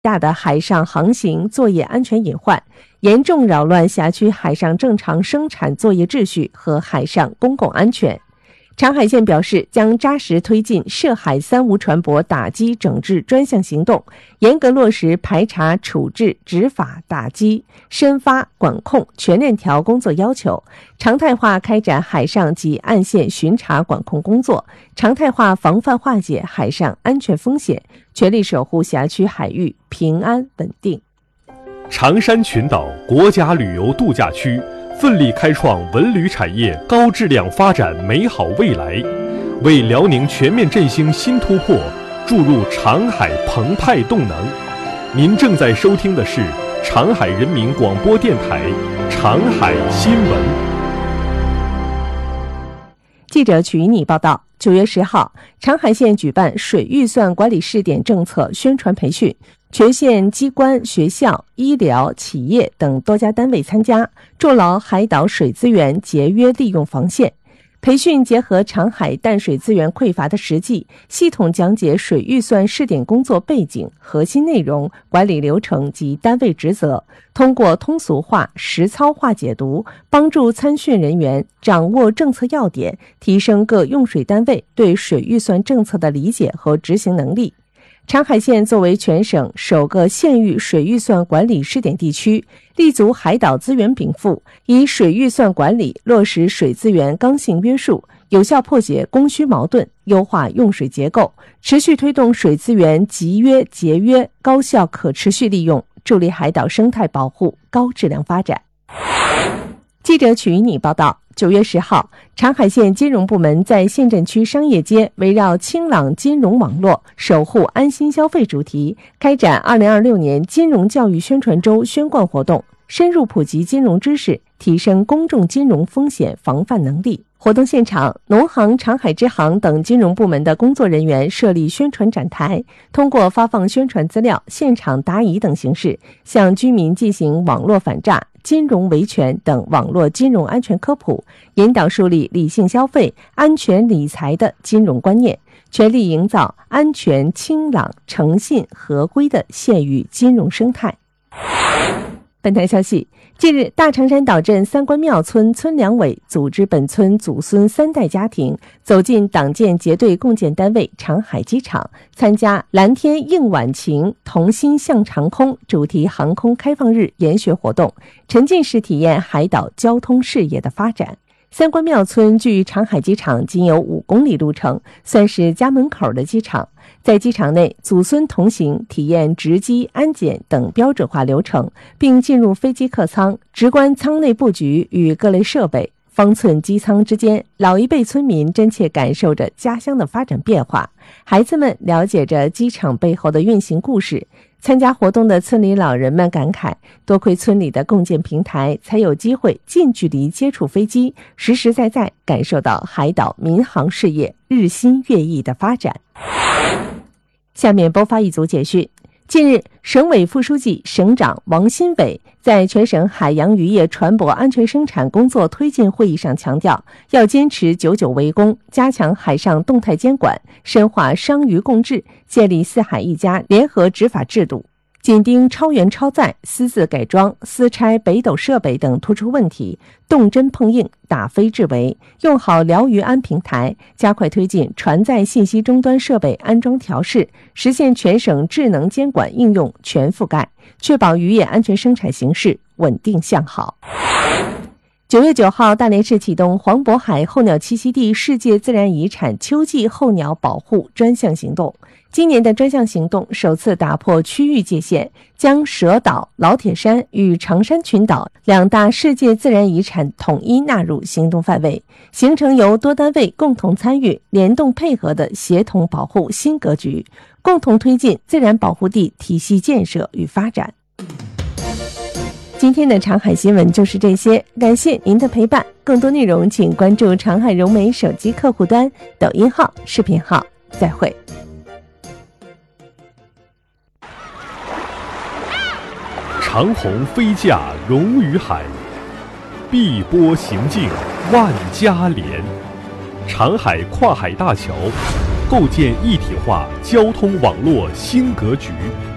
大的海上航行作业安全隐患，严重扰乱辖区海上正常生产作业秩序和海上公共安全。长海县表示，将扎实推进涉海三无船舶打击整治专项行动，严格落实排查、处置、执法、打击、申发、管控全链条工作要求，常态化开展海上及岸线巡查管控工作，常态化防范化解海上安全风险，全力守护辖区海域平安稳定。 长山群岛国家旅游度假区奋力开创文旅产业高质量发展美好未来，为辽宁全面振兴新突破注入长海澎湃动能。您正在收听的是长海人民广播电台长海新闻。 记者曲妮报道，9月10号，长海县举办水预算管理试点政策宣传培训，全县机关、学校、医疗、企业等多家单位参加，筑牢海岛水资源节约利用防线。培训结合长海淡水资源匮乏的实际，系统讲解水预算试点工作背景、核心内容、管理流程及单位职责，通过通俗化、实操化解读，帮助参训人员掌握政策要点，提升各用水单位对水预算政策的理解和执行能力。长海县作为全省首个县域水预算管理试点地区，立足海岛资源禀赋，以水预算管理落实水资源刚性约束，有效破解供需矛盾，优化用水结构，持续推动水资源集约节约高效可持续利用，助力海岛生态保护高质量发展。记者曲妮报道，9月10号，长海县金融部门在县镇区商业街围绕清朗金融网络，守护安心消费主题，开展2026年金融教育宣传周宣贯活动，深入普及金融知识，提升公众金融风险防范能力。活动现场，农行、长海支行等金融部门的工作人员设立宣传展台，通过发放宣传资料、现场答疑等形式，向居民进行网络反诈、金融维权等网络金融安全科普，引导树立理性消费、安全理财的金融观念，全力营造安全、清朗、诚信、合规的县域金融生态。本台消息，近日，大长山岛镇三官庙村村两委组织本村祖孙3代家庭走进党建结对共建单位长海机场，参加蓝天映晚晴，同心向长空主题航空开放日研学活动，沉浸式体验海岛交通事业的发展。三官庙村距长海机场仅有5公里路程，算是家门口的机场。在机场内，祖孙同行，体验值机、安检等标准化流程，并进入飞机客舱，直观舱内布局与各类设备。方寸机舱之间，老一辈村民真切感受着家乡的发展变化，孩子们了解着机场背后的运行故事。参加活动的村里老人们感慨，多亏村里的共建平台，才有机会近距离接触飞机，实实在在感受到海岛民航事业日新月异的发展。下面播发一组简讯。近日，省委副书记、省长王新伟在全省海洋渔业船舶安全生产工作推进会议上强调，要坚持99为公，加强海上动态监管，深化商渔共治，建立4海1家联合执法制度，紧盯超员超载、私自改装、私拆北斗设备等突出问题，动真碰硬，打非治为，用好辽渔安平台，加快推进船载信息终端设备安装调试，实现全省智能监管应用全覆盖，确保渔业安全生产形势稳定向好。9月9号，大连市启动黄渤海候鸟栖息地世界自然遗产秋季候鸟保护专项行动。今年的专项行动首次打破区域界限，将蛇岛、老铁山与长山群岛2大世界自然遗产统一纳入行动范围，形成由多单位共同参与、联动配合的协同保护新格局，共同推进自然保护地体系建设与发展。今天的长海新闻就是这些，感谢您的陪伴。更多内容请关注长海融媒手机客户端、抖音号、视频号。再会。 长鸿飞架融于海，碧波行径万家连。长海跨海大桥构建一体化交通网络新格局。